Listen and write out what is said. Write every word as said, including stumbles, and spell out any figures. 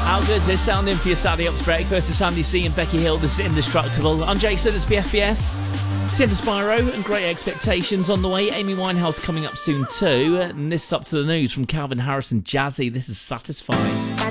How good's this sounding for your Saturday Ups breakfast? It's Andy C and Becky Hill. This is Indestructible. I'm Jason, it's B F B S. Cinder Spyro and Great Expectations on the way. Amy Winehouse coming up soon too. And this is Up to the News from Calvin Harris and Jazzy. This is Satisfying.